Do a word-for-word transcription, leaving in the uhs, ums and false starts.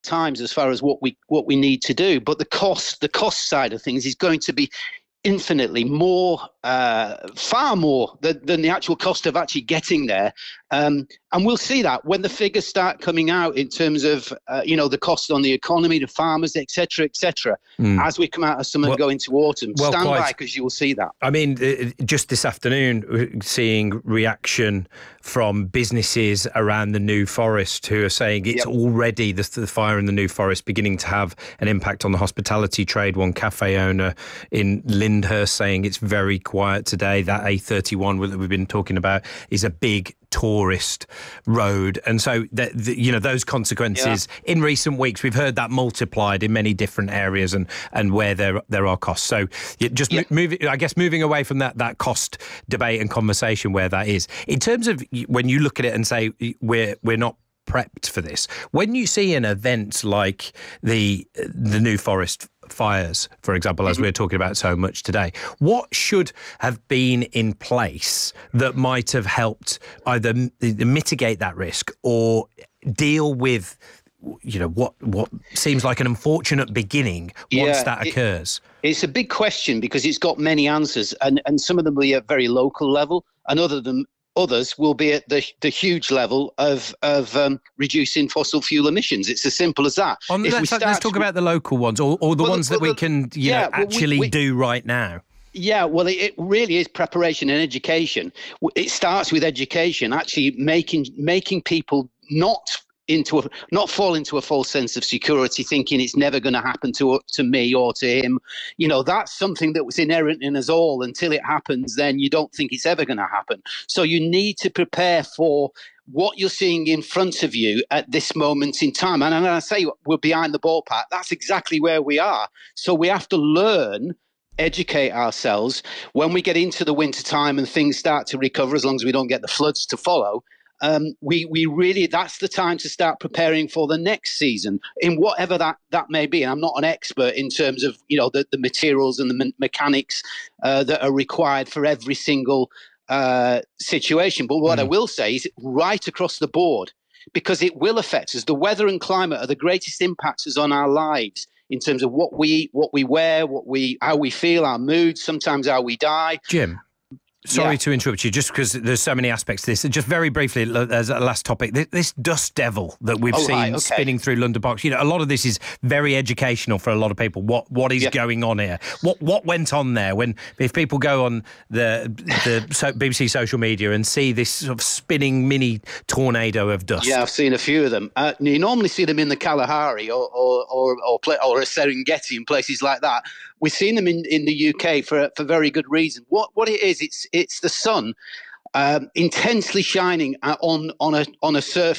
times as far as what we what we need to do, but the cost the cost side of things is going to be infinitely more, uh, far more than, than the actual cost of actually getting there. Um, and we'll see that when the figures start coming out in terms of, uh, you know, the cost on the economy, the farmers, et cetera, et cetera, mm. as we come out of summer well, and go into autumn. Well, Stand quite, by, because you will see that. I mean, just this afternoon, seeing reaction from businesses around the New Forest who are saying it's yep. already, the, the fire in the New Forest, beginning to have an impact on the hospitality trade. One cafe owner in Lyndhurst saying it's very quiet today. That A thirty-one that we've been talking about is a big tourist road, and so the, the, you know those consequences yeah. in recent weeks we've heard that multiplied in many different areas and and where there there are costs. So just yeah. moving, I guess, moving away from that that cost debate and conversation where that is, in terms of when you look at it and say we're we're not prepped for this. When you see an event like the the New Forest fires, for example, as mm-hmm. we're talking about so much today, what should have been in place that might have helped either mitigate that risk or deal with, you know, what what seems like an unfortunate beginning once yeah, that occurs? It, it's a big question because it's got many answers, and, and some of them will be at very local level, and other than Others will be at the the huge level of of um, reducing fossil fuel emissions. It's as simple as that. On, let's, start, let's talk about the local ones, or, or the well, ones the, that we can you yeah, know actually well, we, we, do right now. Yeah, well, it, it really is preparation and education. It starts with education, actually making making people not into a, not fall into a false sense of security, thinking it's never going to happen to to me or to him. You know, that's something that was inherent in us all. Until it happens, then you don't think it's ever going to happen. So you need to prepare for what you're seeing in front of you at this moment in time. And when I say we're behind the ballpark, that's exactly where we are. So we have to learn, educate ourselves when we get into the winter time and things start to recover, as long as we don't get the floods to follow. Um, we we really, that's the time to start preparing for the next season in whatever that, that may be. And I'm not an expert in terms of, you know, the, the materials and the me- mechanics uh, that are required for every single uh, situation. But what mm. I will say is right across the board, because it will affect us. The weather and climate are the greatest impactors on our lives in terms of what we eat, what we wear, what we, how we feel, our moods, sometimes how we die. Jim. Sorry yeah. to interrupt you, just because there's so many aspects to this. Just very briefly, as a last topic, this dust devil that we've oh, seen right, okay. spinning through London Park. You know, a lot of this is very educational for a lot of people. What what is yeah. going on here? What what went on there? When if people go on the the B B C social media and see this sort of spinning mini tornado of dust. Yeah, I've seen a few of them. Uh, you normally see them in the Kalahari or or or or, play, or a Serengeti and places like that. We've seen them in, in the U K for for very good reason. What what it is, it's it's the sun um, intensely shining on on a on a surface